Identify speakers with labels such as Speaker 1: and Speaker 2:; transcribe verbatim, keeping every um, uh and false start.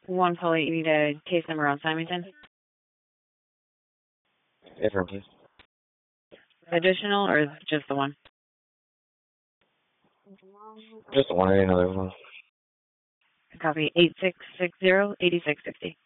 Speaker 1: One Polly, you need a case number on Symington?
Speaker 2: Different, please.
Speaker 1: Additional or just the one?
Speaker 2: Just the one, I didn't know there was one.
Speaker 1: Copy eight six six zero eight six six zero.